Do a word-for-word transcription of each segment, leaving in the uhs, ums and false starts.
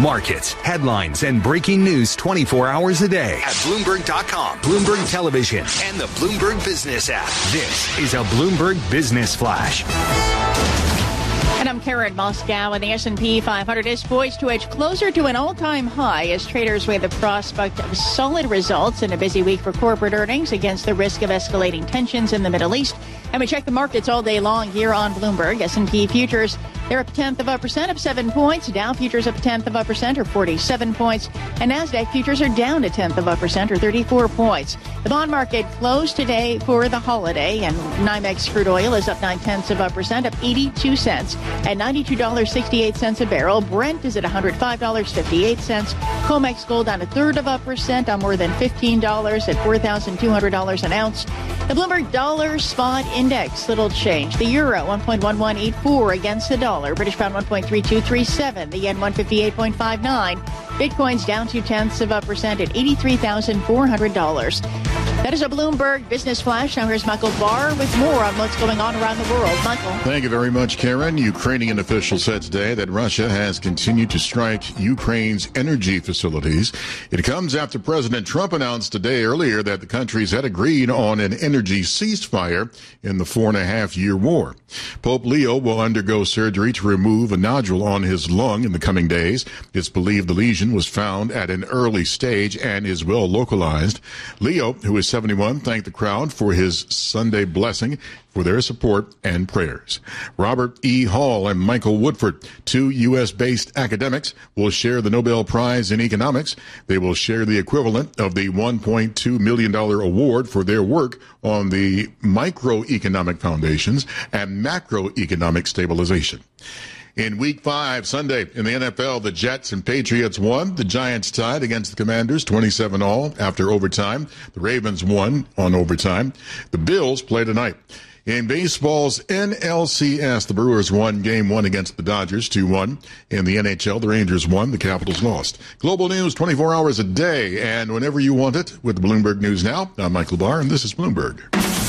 Markets, headlines, and breaking news twenty-four hours a day at Bloomberg dot com, Bloomberg Television, and the Bloomberg Business app. This is a Bloomberg Business Flash. And I'm Karen Moscow, and the S and P five hundred is poised to edge closer to an all-time high as traders weigh the prospect of solid results in a busy week for corporate earnings against the risk of escalating tensions in the Middle East. And we check the markets all day long here on Bloomberg. S and P futures, they're up a tenth of a percent, up seven points. Dow futures up a tenth of a percent, or forty-seven points. And NASDAQ futures are down a tenth of a percent, or thirty-four points. The bond market closed today for the holiday, and NYMEX crude oil is up nine tenths of a percent, up eighty-two cents at ninety-two dollars and sixty-eight cents a barrel. Brent is at one hundred five dollars and fifty-eight cents. COMEX gold down a third of a percent on more than fifteen dollars at four thousand two hundred dollars an ounce. The Bloomberg Dollar Spot Index, little change. The euro, one point one one eight four against the dollar. British pound, one point three two three seven. The yen, one fifty-eight point five nine. Bitcoin's down two tenths of a percent at eighty-three thousand four hundred dollars. That is a Bloomberg Business Flash. Now here's Michael Barr with more on what's going on around the world. Michael. Thank you very much, Karen. Ukrainian officials said today that Russia has continued to strike Ukraine's energy facilities. It comes after President Trump announced today earlier that the countries had agreed on an energy ceasefire in the four and a half year war. Pope Leo will undergo surgery to remove a nodule on his lung in the coming days. It's believed the lesion was found at an early stage and is well localized. Leo, who is seventy-one, thanked the crowd for his Sunday blessing for their support and prayers. Robert E. Hall and Michael Woodford, two U S-based academics, will share the Nobel Prize in Economics. They will share the equivalent of the one point two million dollars award for their work on the microeconomic foundations and macroeconomic stabilization. In week five, Sunday, in the N F L, the Jets and Patriots won. The Giants tied against the Commanders, twenty-seven all after overtime. The Ravens won on overtime. The Bills play tonight. In baseball's N L C S, the Brewers won game one against the Dodgers, two one. In the N H L, the Rangers won, the Capitals lost. Global news twenty-four hours a day, and whenever you want it, with Bloomberg News Now. I'm Michael Barr, and this is Bloomberg.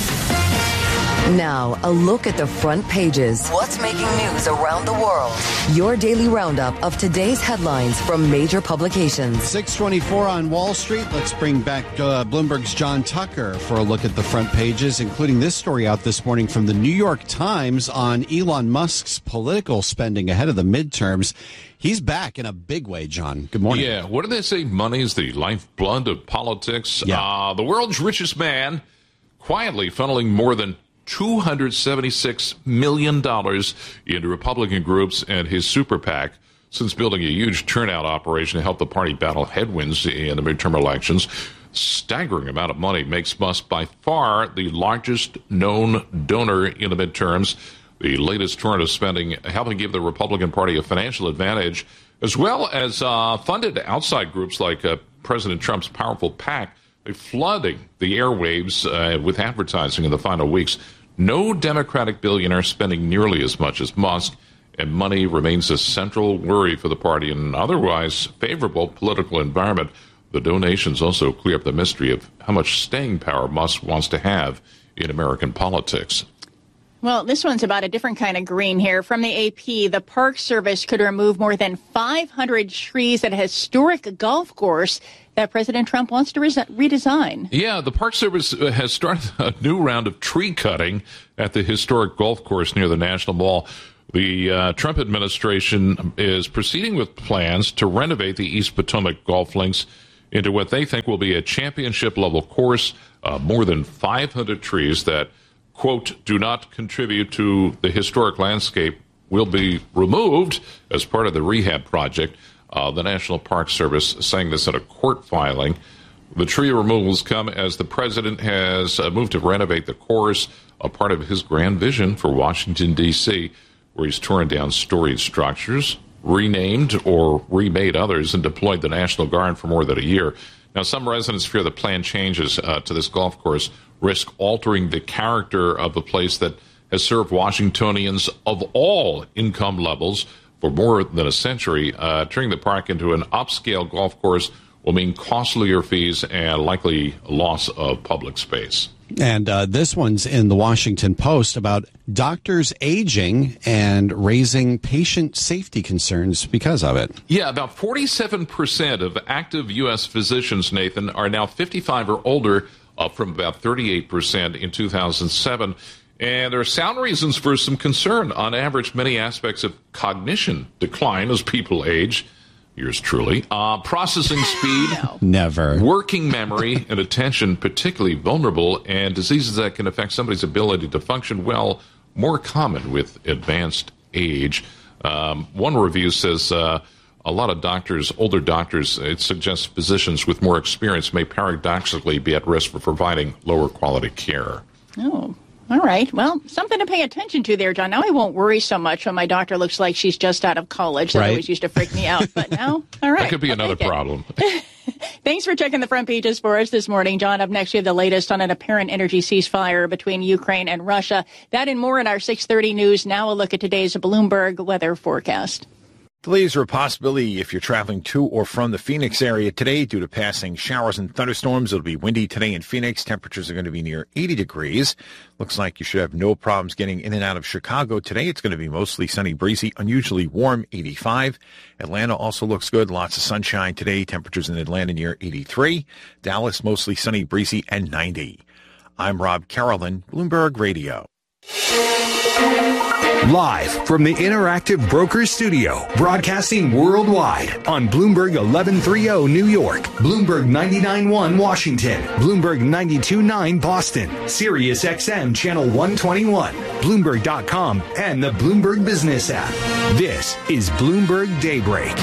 Now, a look at the front pages. What's making news around the world? Your daily roundup of today's headlines from major publications. six twenty-four on Wall Street. Let's bring back uh, Bloomberg's John Tucker for a look at the front pages, including this story out this morning from the New York Times on Elon Musk's political spending ahead of the midterms. He's back in a big way, John. Good morning. Yeah, what do they say? Money is the lifeblood of politics. Yeah. Uh, the world's richest man quietly funneling more than two hundred seventy-six million dollars into Republican groups and his super PAC since building a huge turnout operation to help the party battle headwinds in the midterm elections. Staggering amount of money makes Musk by far the largest known donor in the midterms. The latest torrent of spending helping give the Republican Party a financial advantage, as well as uh, funded outside groups like uh, President Trump's powerful PAC. They're flooding the airwaves uh, with advertising in the final weeks. No Democratic billionaire spending nearly as much as Musk, and money remains a central worry for the party in an otherwise favorable political environment. The donations also clear up the mystery of how much staying power Musk wants to have in American politics. Well, this one's about a different kind of green here. From the A P, the Park Service could remove more than five hundred trees at a historic golf course that President Trump wants to re- redesign. Yeah, the Park Service has started a new round of tree cutting at the historic golf course near the National Mall. The uh, Trump administration is proceeding with plans to renovate the East Potomac golf links into what they think will be a championship-level course. Uh, more than five hundred trees that, quote, do not contribute to the historic landscape will be removed as part of the rehab project. Uh, the National Park Service saying this in a court filing. The tree removals come as the president has uh, moved to renovate the course, a part of his grand vision for Washington, D C, where he's torn down storied structures, renamed or remade others, and deployed the National Guard for more than a year. Now, some residents fear the planned changes uh, to this golf course risk altering the character of a place that has served Washingtonians of all income levels for more than a century, uh, turning the park into an upscale golf course will mean costlier fees and likely loss of public space. And uh, this one's in the Washington Post about doctors aging and raising patient safety concerns because of it. Yeah, about forty-seven percent of active U S physicians, Nathan, are now fifty-five or older, up from about thirty-eight percent in two thousand seven. And there are sound reasons for some concern. On average, many aspects of cognition decline as people age. Yours truly. Uh, processing speed. No. Never. Working memory and attention particularly vulnerable, and diseases that can affect somebody's ability to function well, more common with advanced age. Um, one review says uh, a lot of doctors, older doctors, it suggests physicians with more experience may paradoxically be at risk for providing lower quality care. Oh. All right. Well, something to pay attention to there, John. Now I won't worry so much when my doctor looks like she's just out of college. That Right. always used to freak me out. But now, all right. That could be I'll another take it. problem. Thanks for checking the front pages for us this morning, John. Up next, we have the latest on an apparent energy ceasefire between Ukraine and Russia. That and more in our six thirty news. Now a look at today's Bloomberg weather forecast. Delays are a possibility if you're traveling to or from the Phoenix area today due to passing showers and thunderstorms. It'll be windy today in Phoenix. Temperatures are going to be near eighty degrees. Looks like you should have no problems getting in and out of Chicago today. It's going to be mostly sunny, breezy, unusually warm, eighty-five. Atlanta also looks good. Lots of sunshine today. Temperatures in Atlanta near eighty-three. Dallas mostly sunny, breezy, and ninety. I'm Rob Carolyn, Bloomberg Radio. Live from the Interactive Brokers Studio, broadcasting worldwide on Bloomberg eleven thirty New York, Bloomberg ninety-nine point one Washington, Bloomberg ninety-two point nine Boston, Sirius X M Channel one twenty-one, Bloomberg dot com, and the Bloomberg Business app. This is Bloomberg Daybreak.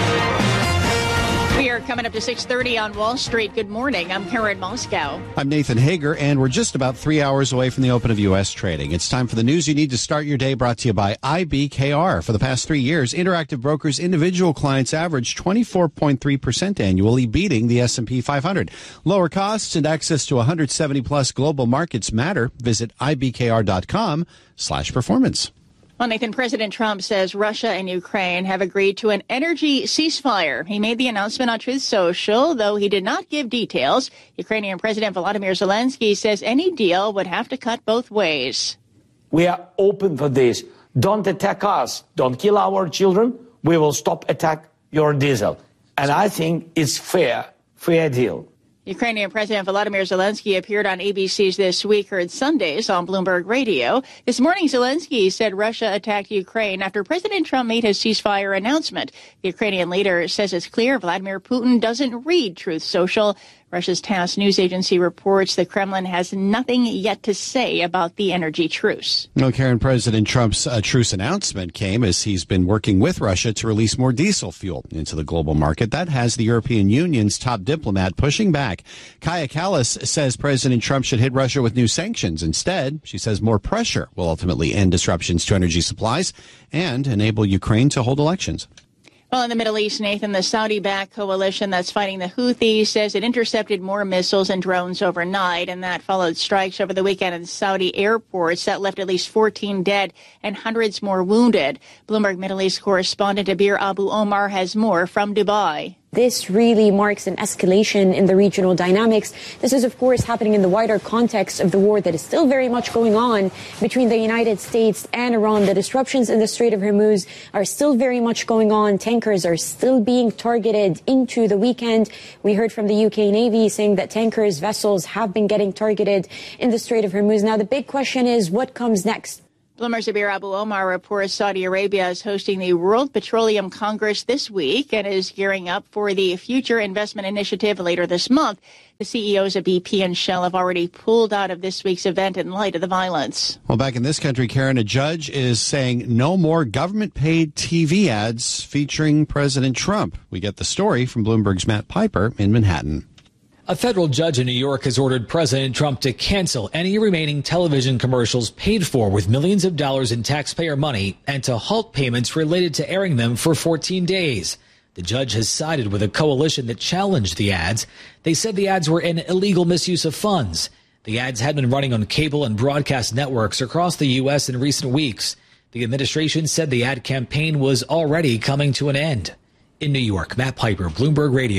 We are coming up to six thirty on Wall Street. Good morning. I'm Karen Moscow. I'm Nathan Hager, and we're just about three hours away from the open of U S trading. It's time for the news you need to start your day, brought to you by I B K R. For the past three years, Interactive Brokers individual clients averaged twenty-four point three percent annually, beating the S and P five hundred. Lower costs and access to one hundred seventy plus global markets matter. Visit I B K R dot com slash performance. Well, Nathan, President Trump says Russia and Ukraine have agreed to an energy ceasefire. He made the announcement on Truth Social, though he did not give details. Ukrainian President Volodymyr Zelensky says any deal would have to cut both ways. We are open for this. Don't attack us. Don't kill our children. We will stop attack your diesel. And I think it's fair, fair deal. Ukrainian President Volodymyr Zelensky appeared on A B C's This Week, heard Sundays on Bloomberg Radio. This morning, Zelensky said Russia attacked Ukraine after President Trump made his ceasefire announcement. The Ukrainian leader says it's clear Vladimir Putin doesn't read Truth Social. Russia's TASS news agency reports the Kremlin has nothing yet to say about the energy truce. No, Karen, President Trump's uh, truce announcement came as he's been working with Russia to release more diesel fuel into the global market. That has the European Union's top diplomat pushing back. Kaja Kallas says President Trump should hit Russia with new sanctions. Instead, she says more pressure will ultimately end disruptions to energy supplies and enable Ukraine to hold elections. Well, in the Middle East, Nathan, the Saudi-backed coalition that's fighting the Houthis says it intercepted more missiles and drones overnight, and that followed strikes over the weekend in Saudi airports that left at least fourteen dead and hundreds more wounded. Bloomberg Middle East correspondent Abir Abu Omar has more from Dubai. This really marks an escalation in the regional dynamics. This is, of course, happening in the wider context of the war that is still very much going on between the United States and Iran. The disruptions in the Strait of Hormuz are still very much going on. Tankers are still being targeted into the weekend. We heard from the U K Navy saying that tankers, vessels have been getting targeted in the Strait of Hormuz. Now, the big question is what comes next? Bloomberg's Abir Abu Omar reports Saudi Arabia is hosting the World Petroleum Congress this week and is gearing up for the Future Investment Initiative later this month. The C E Os of B P and Shell have already pulled out of this week's event in light of the violence. Well, back in this country, Karen, a judge is saying no more government-paid T V ads featuring President Trump. We get the story from Bloomberg's Matt Piper in Manhattan. A federal judge in New York has ordered President Trump to cancel any remaining television commercials paid for with millions of dollars in taxpayer money and to halt payments related to airing them for fourteen days. The judge has sided with a coalition that challenged the ads. They said the ads were an illegal misuse of funds. The ads had been running on cable and broadcast networks across the U S in recent weeks. The administration said the ad campaign was already coming to an end. In New York, Matt Piper, Bloomberg Radio.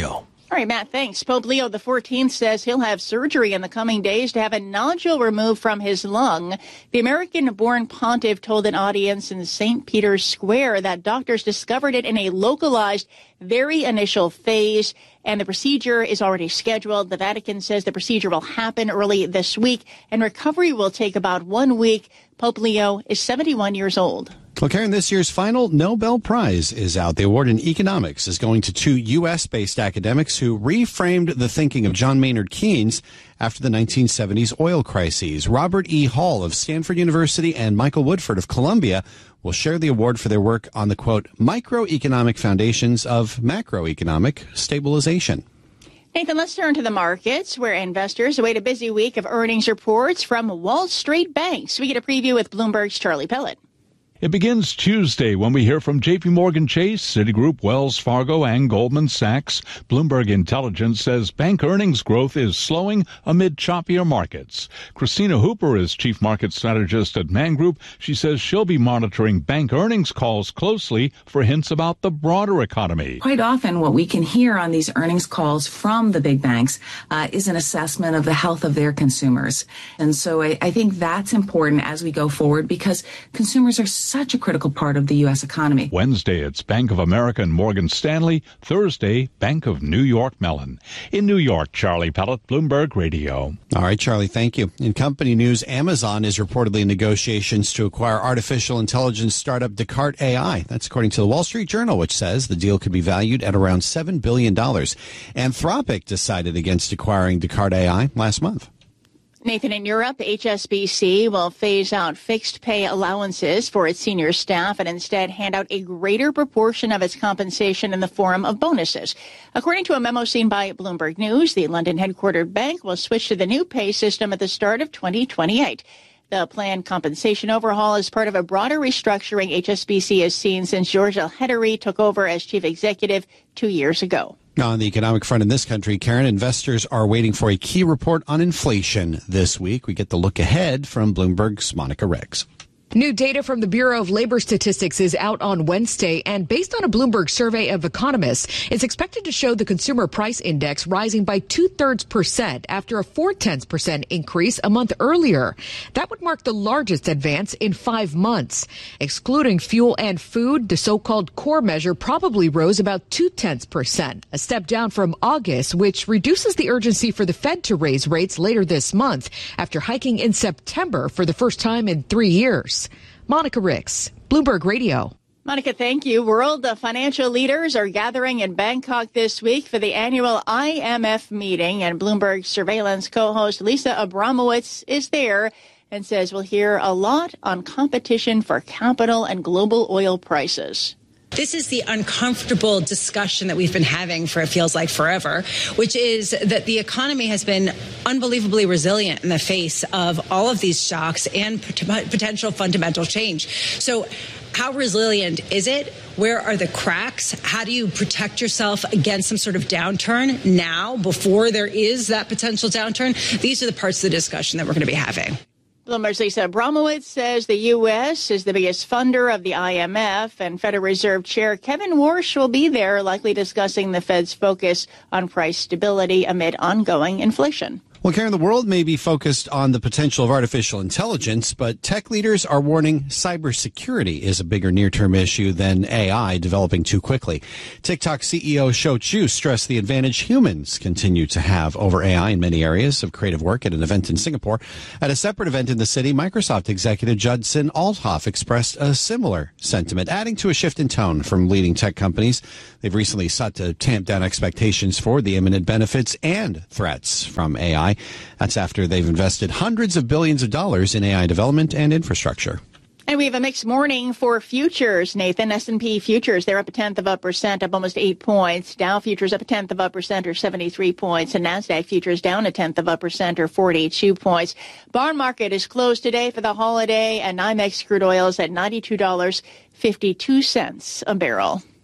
All right, Matt, thanks. Pope Leo the fourteenth says he'll have surgery in the coming days to have a nodule removed from his lung. The American-born pontiff told an audience in Saint Peter's Square that doctors discovered it in a localized, very initial phase, and the procedure is already scheduled. The Vatican says the procedure will happen early this week, and recovery will take about one week. Pope Leo is seventy-one years old. Well, Karen, this year's final Nobel Prize is out. The award in economics is going to two U S-based academics who reframed the thinking of John Maynard Keynes after the nineteen seventies oil crises. Robert E. Hall of Stanford University and Michael Woodford of Columbia will share the award for their work on the, quote, microeconomic foundations of macroeconomic stabilization. Nathan, let's turn to the markets, where investors await a busy week of earnings reports from Wall Street banks. We get a preview with Bloomberg's Charlie Pellet. It begins Tuesday when we hear from J P Morgan Chase, Citigroup, Wells Fargo, and Goldman Sachs. Bloomberg Intelligence says bank earnings growth is slowing amid choppier markets. Christina Hooper is chief market strategist at Man Group. She says she'll be monitoring bank earnings calls closely for hints about the broader economy. Quite often what we can hear on these earnings calls from the big banks uh, is an assessment of the health of their consumers. And so I, I think that's important as we go forward, because consumers are such a critical part of the U S economy. Wednesday, it's Bank of America and Morgan Stanley. Thursday, Bank of New York Mellon. In New York, Charlie Pellet, Bloomberg Radio. All right, Charlie, thank you. In company news, Amazon is reportedly in negotiations to acquire artificial intelligence startup Descartes A I. That's according to the Wall Street Journal, which says the deal could be valued at around seven billion dollars. Anthropic decided against acquiring Descartes A I last month. Nathan, in Europe, H S B C will phase out fixed pay allowances for its senior staff and instead hand out a greater proportion of its compensation in the form of bonuses. According to a memo seen by Bloomberg News, the London-headquartered bank will switch to the new pay system at the start of twenty twenty-eight. The planned compensation overhaul is part of a broader restructuring H S B C has seen since George Elhedery took over as chief executive two years ago. On the economic front in this country, Karen, investors are waiting for a key report on inflation this week. We get the look ahead from Bloomberg's Monica Riggs. New data from the Bureau of Labor Statistics is out on Wednesday, and based on a Bloomberg survey of economists, it's expected to show the consumer price index rising by two-thirds percent after a four-tenths percent increase a month earlier. That would mark the largest advance in five months. Excluding fuel and food, the so-called core measure probably rose about two-tenths percent, a step down from August, which reduces the urgency for the Fed to raise rates later this month after hiking in September for the first time in three years. Monica Riggs, Bloomberg Radio. Monica, thank you. World financial leaders are gathering in Bangkok this week for the annual I M F meeting, and Bloomberg surveillance co-host Lisa Abramowitz is there and says we'll hear a lot on competition for capital and global oil prices. This is the uncomfortable discussion that we've been having for, it feels like, forever, which is that the economy has been unbelievably resilient in the face of all of these shocks and potential fundamental change. So how resilient is it? Where are the cracks? How do you protect yourself against some sort of downturn now before there is that potential downturn? These are the parts of the discussion that we're going to be having. Bloomberg's Lisa Abramowitz says the U S is the biggest funder of the I M F, and Federal Reserve Chair Kevin Warsh will be there, likely discussing the Fed's focus on price stability amid ongoing inflation. Well, Karen, the world may be focused on the potential of artificial intelligence, but tech leaders are warning cybersecurity is a bigger near-term issue than A I developing too quickly. TikTok C E O Shou Chew stressed the advantage humans continue to have over A I in many areas of creative work at an event in Singapore. At a separate event in the city, Microsoft executive Judson Althoff expressed a similar sentiment, adding to a shift in tone from leading tech companies. They've recently sought to tamp down expectations for the imminent benefits and threats from A I. That's after they've invested hundreds of billions of dollars in A I development and infrastructure. And we have a mixed morning for futures, Nathan. S and P futures, they're up a tenth of a percent, up almost eight points. Dow futures up a tenth of a percent, or seventy-three points. And NASDAQ futures down a tenth of a percent, or forty-two points. Bond market is closed today for the holiday, and NYMEX crude oil is at ninety-two dollars and fifty-two cents a barrel.